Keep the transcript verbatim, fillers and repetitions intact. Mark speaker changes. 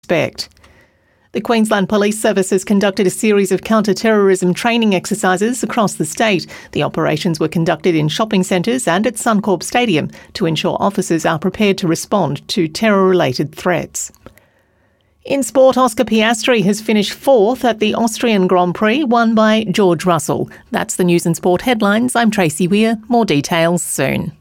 Speaker 1: respect. The Queensland Police Service has conducted a series of counter-terrorism training exercises across the state. The operations were conducted in shopping centres and at Suncorp Stadium to ensure officers are prepared to respond to terror-related threats. In sport, Oscar Piastri has finished fourth at the Austrian Grand Prix, won by George Russell. That's the news and sport headlines. I'm Tracy Weir. More details soon.